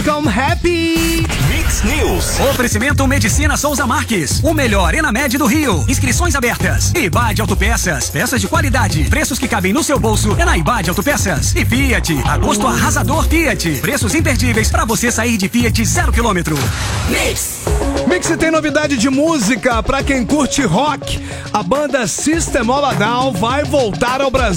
com Happy. Mix News. Oferecimento Medicina Souza Marques. O melhor Enamed do Rio. Inscrições abertas. Ibade Autopeças. Peças de qualidade. Preços que cabem no seu bolso. É na Ibade Autopeças. E Fiat. Agosto arrasador Fiat. Preços imperdíveis para você sair de Fiat 0 km. Mix tem novidade de música pra quem curte rock. A banda System of a Down vai voltar ao Brasil.